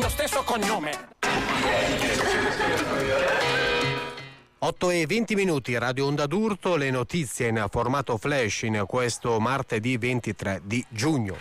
lo stesso cognome. 8:20, Radio Onda d'Urto, le notizie in formato flash in questo martedì 23 di giugno.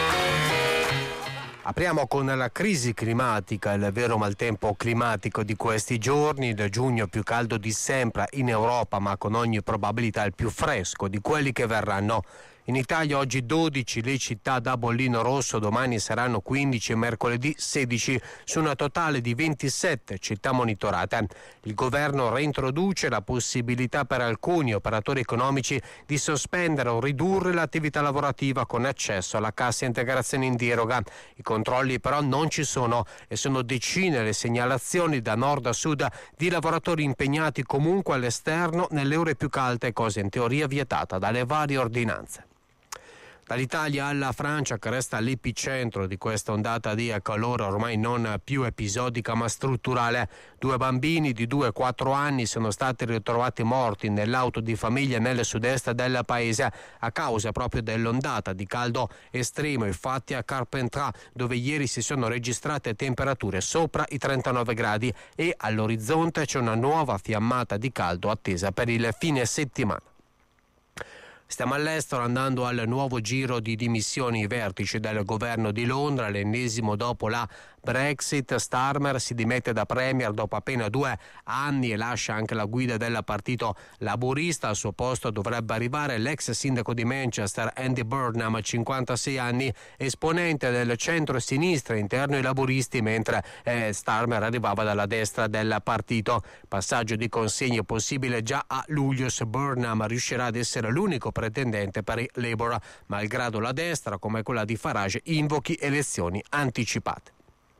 Apriamo con la crisi climatica, il vero maltempo climatico di questi giorni, il giugno più caldo di sempre in Europa, ma con ogni probabilità il più fresco di quelli che verranno. In Italia oggi 12 le città da bollino rosso, domani saranno 15 e mercoledì 16 su una totale di 27 città monitorate. Il governo reintroduce la possibilità per alcuni operatori economici di sospendere o ridurre l'attività lavorativa con accesso alla cassa integrazione in deroga. I controlli però non ci sono e sono decine le segnalazioni da nord a sud di lavoratori impegnati comunque all'esterno nelle ore più calde, cosa in teoria vietata dalle varie ordinanze. Dall'Italia alla Francia, che resta all'epicentro di questa ondata di calore ormai non più episodica ma strutturale. 2 bambini di 2 e 4 anni sono stati ritrovati morti nell'auto di famiglia nel sud-est del paese a causa proprio dell'ondata di caldo estremo. Infatti a Carpentras, dove ieri si sono registrate temperature sopra i 39 gradi e all'orizzonte c'è una nuova fiammata di caldo attesa per il fine settimana. Stiamo all'estero, andando al nuovo giro di dimissioni vertici del governo di Londra, l'ennesimo dopo la Brexit. Starmer si dimette da premier dopo appena 2 anni e lascia anche la guida del partito laburista. Al suo posto dovrebbe arrivare l'ex sindaco di Manchester Andy Burnham, 56 anni, esponente del centro-sinistra interno ai laburisti, mentre Starmer arrivava dalla destra del partito. Passaggio di consegne possibile già a luglio se Burnham riuscirà ad essere l'unico pretendente per i Labour, malgrado la destra, come quella di Farage, invochi elezioni anticipate.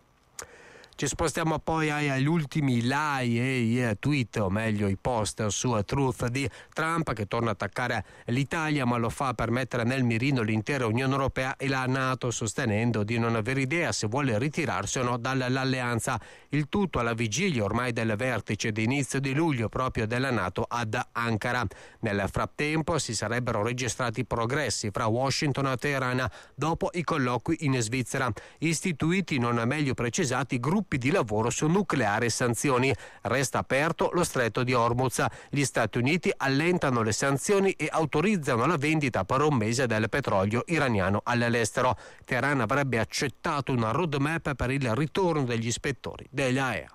Ci spostiamo poi agli ultimi like e i tweet, o meglio i post su Truth di Trump, che torna a attaccare l'Italia, ma lo fa per mettere nel mirino l'intera Unione Europea e la NATO, sostenendo di non avere idea se vuole ritirarsi o no dall'alleanza. Il tutto alla vigilia ormai del vertice di inizio di luglio proprio della NATO ad Ankara. Nel frattempo si sarebbero registrati progressi fra Washington e Teheran dopo i colloqui in Svizzera, istituiti non meglio precisati gruppi di lavoro su nucleare e sanzioni. Resta aperto lo stretto di Hormuz. Gli Stati Uniti allentano le sanzioni e autorizzano la vendita per un mese del petrolio iraniano all'estero. Teheran avrebbe accettato una roadmap per il ritorno degli ispettori dell'AEA.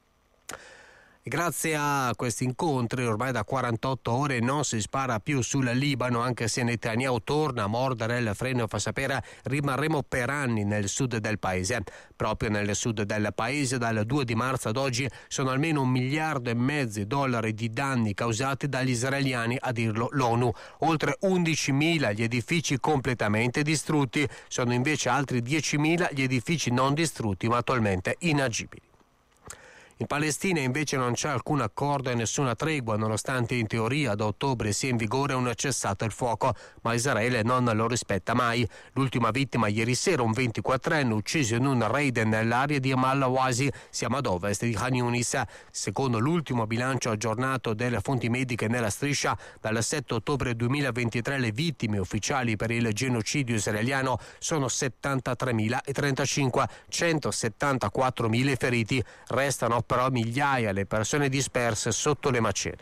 Grazie a questi incontri ormai da 48 ore non si spara più sul Libano, anche se Netanyahu torna a mordere il freno e fa sapere rimarremo per anni nel sud del paese. Proprio nel sud del paese dal 2 di marzo ad oggi sono almeno $1,5 miliardi di danni causati dagli israeliani, a dirlo l'ONU. Oltre 11.000 gli edifici completamente distrutti, sono invece altri 10.000 gli edifici non distrutti ma attualmente inagibili. In Palestina invece non c'è alcun accordo e nessuna tregua, nonostante in teoria da ottobre sia in vigore un cessato il fuoco, ma Israele non lo rispetta mai. L'ultima vittima ieri sera, un 24enne ucciso in un raid nell'area di Amal Awasi, siamo ad ovest di Khan Yunis. Secondo l'ultimo bilancio aggiornato delle fonti mediche nella striscia, dal 7 ottobre 2023 le vittime ufficiali per il genocidio israeliano sono 73.035, 174.000 feriti. Restano però migliaia le persone disperse sotto le macerie.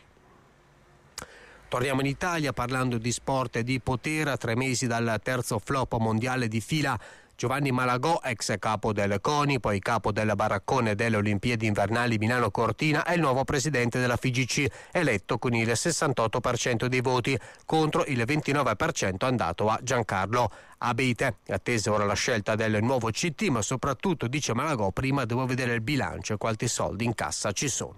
Torniamo in Italia parlando di sport e di potere. A 3 mesi dal terzo flop mondiale di fila, Giovanni Malagò, ex capo del CONI, poi capo del baraccone delle Olimpiadi invernali Milano Cortina, è il nuovo presidente della FIGC, eletto con il 68% dei voti contro il 29% andato a Giancarlo Abete. È attesa ora la scelta del nuovo CT, ma soprattutto, dice Malagò, prima devo vedere il bilancio e quanti soldi in cassa ci sono.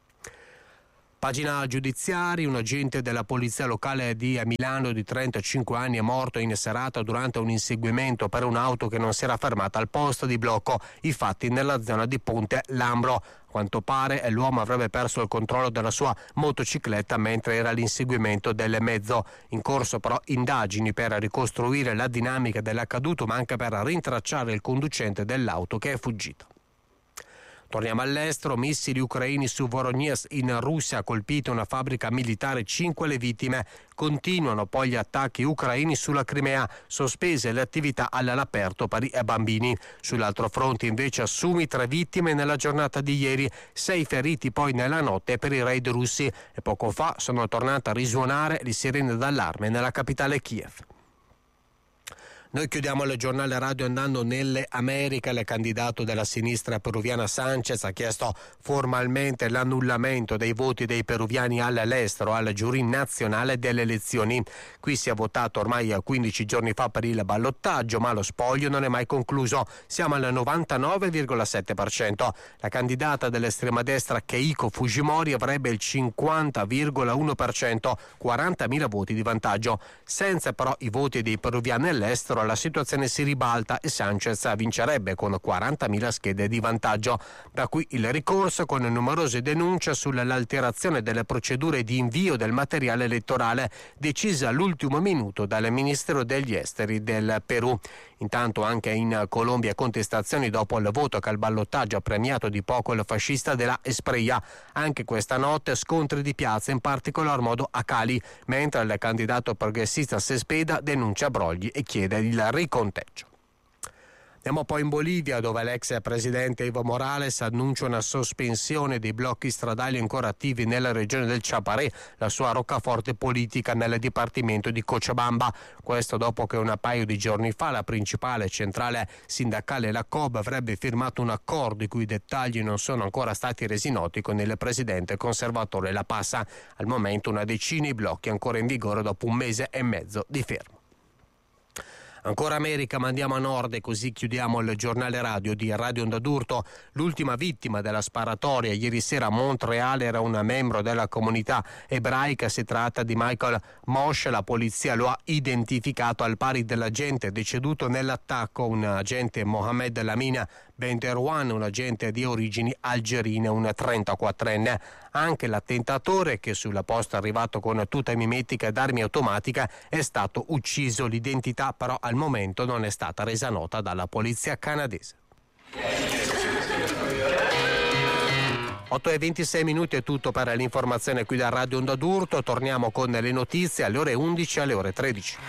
Pagina giudiziari, un agente della polizia locale di Milano di 35 anni è morto in serata durante un inseguimento per un'auto che non si era fermata al posto di blocco, i fatti nella zona di Ponte Lambro. A quanto pare l'uomo avrebbe perso il controllo della sua motocicletta mentre era all'inseguimento del mezzo. In corso però indagini per ricostruire la dinamica dell'accaduto, ma anche per rintracciare il conducente dell'auto che è fuggito. Torniamo all'estero, missili ucraini su Voronezh in Russia, ha colpito una fabbrica militare, 5 le vittime. Continuano poi gli attacchi ucraini sulla Crimea, sospese le attività all'aperto per i bambini. Sull'altro fronte invece assumi 3 vittime nella giornata di ieri, 6 feriti poi nella notte per i raid russi e poco fa sono tornate a risuonare le sirene d'allarme nella capitale Kiev. Noi chiudiamo il giornale radio andando nelle Americhe. Il candidato della sinistra peruviana Sanchez ha chiesto formalmente l'annullamento dei voti dei peruviani all'estero al giurì nazionale delle elezioni. Qui si è votato ormai 15 giorni fa per il ballottaggio, ma lo spoglio non è mai concluso. Siamo al 99,7%. La candidata dell'estrema destra Keiko Fujimori avrebbe il 50,1%, 40.000 voti di vantaggio. Senza però i voti dei peruviani all'estero la situazione si ribalta e Sanchez vincerebbe con 40.000 schede di vantaggio. Da qui il ricorso con numerose denunce sull'alterazione delle procedure di invio del materiale elettorale decisa all'ultimo minuto dal Ministero degli Esteri del Perù. Intanto anche in Colombia contestazioni dopo il voto che al ballottaggio ha premiato di poco il fascista della Espriella. Anche questa notte scontri di piazza, in particolar modo a Cali, mentre il candidato progressista Cespedes denuncia brogli e chiede il riconteggio. Andiamo poi in Bolivia, dove l'ex presidente Evo Morales annuncia una sospensione dei blocchi stradali ancora attivi nella regione del Chiaparé, la sua roccaforte politica nel dipartimento di Cochabamba. Questo dopo che un paio di giorni fa la principale centrale sindacale, la COB, avrebbe firmato un accordo i cui dettagli non sono ancora stati resi noti con il presidente conservatore La Passa. Al momento una decina di blocchi ancora in vigore dopo 1 mese e mezzo di fermo. Ancora America, ma andiamo a nord e così chiudiamo il giornale radio di Radio Onda d'Urto. L'ultima vittima della sparatoria ieri sera a Montreal era un membro della comunità ebraica. Si tratta di Michael Moshe. La polizia lo ha identificato al pari dell'agente deceduto nell'attacco, un agente Mohamed Lamina Benderwan, un agente di origini algerine, un 34enne. Anche l'attentatore, che sulla posta è arrivato con tuta mimetica ed armi automatiche, è stato ucciso. L'identità però al momento non è stata resa nota dalla polizia canadese. 8:26 è tutto per l'informazione qui da Radio Onda d'Urto. Torniamo con le notizie alle ore 11 e alle ore 13.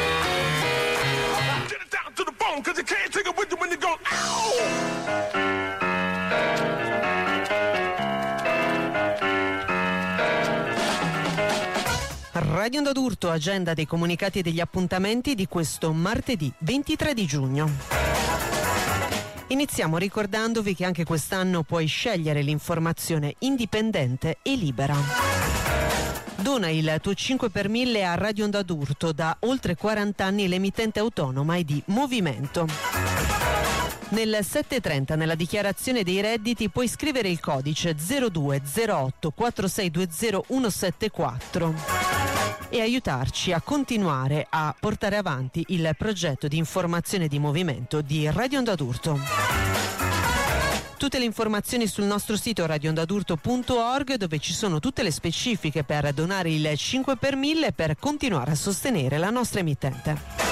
Radio Onda d'Urto, agenda dei comunicati e degli appuntamenti di questo martedì 23 di giugno. Iniziamo ricordandovi che anche quest'anno puoi scegliere l'informazione indipendente e libera. Dona il tuo 5 per 1000 a Radio Onda d'Urto, da oltre 40 anni l'emittente autonoma e di movimento. Nel 730 nella dichiarazione dei redditi puoi scrivere il codice 0208 4620 174 e aiutarci a continuare a portare avanti il progetto di informazione di movimento di Radio Onda d'Urto. Tutte le informazioni sul nostro sito radioondadurto.org, dove ci sono tutte le specifiche per donare il 5 per 1000 per continuare a sostenere la nostra emittente.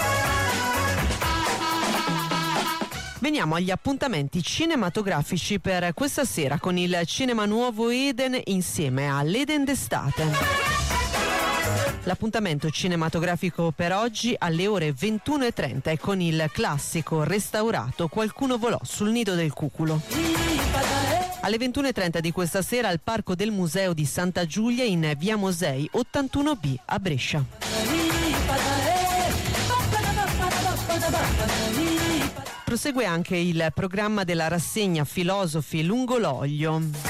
Veniamo agli appuntamenti cinematografici per questa sera con il Cinema Nuovo Eden insieme all'Eden d'estate. L'appuntamento cinematografico per oggi alle ore 21:30 è con il classico restaurato Qualcuno volò sul nido del cuculo. Alle 21:30 di questa sera al Parco del Museo di Santa Giulia in via Mosei 81B a Brescia. Prosegue anche il programma della rassegna Filosofi lungo l'olio.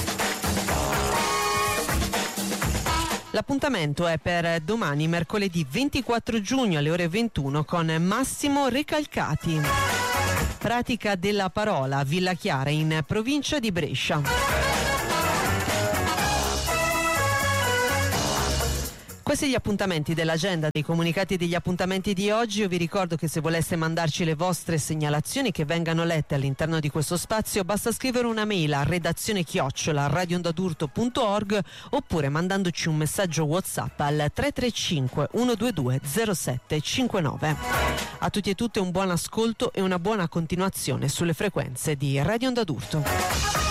L'appuntamento è per domani, mercoledì 24 giugno alle ore 21 con Massimo Recalcati. Pratica della parola a Villa Chiara in provincia di Brescia. Questi gli appuntamenti dell'agenda dei comunicati e degli appuntamenti di oggi. Io vi ricordo che se voleste mandarci le vostre segnalazioni che vengano lette all'interno di questo spazio, basta scrivere una mail a redazione@radioondadurto.org oppure mandandoci un messaggio WhatsApp al 335 122 0759. A tutti e tutte un buon ascolto e una buona continuazione sulle frequenze di Radio Onda d'Urto.